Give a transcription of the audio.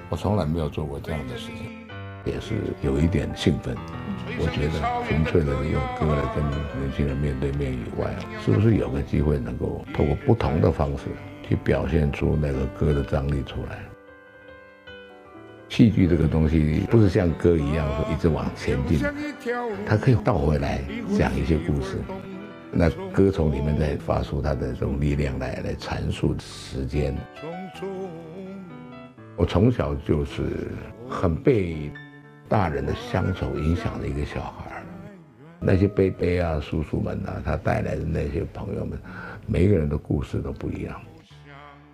我从来没有做过这样的事情，也是有一点兴奋。我觉得纯粹的用歌来跟年轻人面对面以外，是不是有个机会能够透过不同的方式去表现出那个歌的张力出来？戏剧这个东西不是像歌一样说一直往前进，它可以倒回来讲一些故事。那歌从里面再发出它的这种力量来阐述时间。我从小就是很被大人的乡愁影响的一个小孩，那些伯伯啊、叔叔们啊，他带来的那些朋友们，每一个人的故事都不一样。